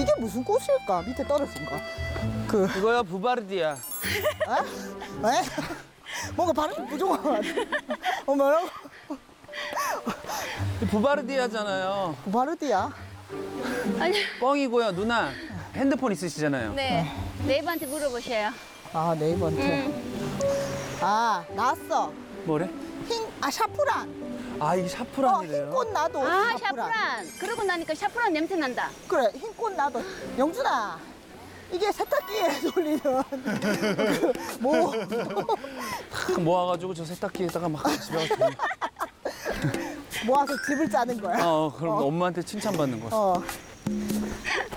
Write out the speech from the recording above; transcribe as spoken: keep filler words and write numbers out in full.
이게 무슨 꽃일까? 밑에 떨어진 거. 그 이거요 부바르디아. 에? 에? 뭔가 발음이 부족한 것 같아. 어 뭐라고? 부바르디아잖아요. 바르디야. 아니, 뻥이고요. 누나 핸드폰 있으시잖아요. 네. 네이버한테 물어보셔요. 아 네이버한테. 음. 아 나왔어. 뭐래? 흰, 아 샤프란. 아 이게 어 샤프란이래요. 흰꽃 나도. 아, 샤프란. 그러고 나니까 샤프란 냄새 난다. 그래 흰꽃 나도. 영준아. 이게 세탁기에 돌리는 그뭐 탁 모아가지고 저 세탁기에다가 막 집에 가서 돌리- 모아서 집을 짜는 거야. 어 그럼 엄마한테 칭찬받는 거. 어.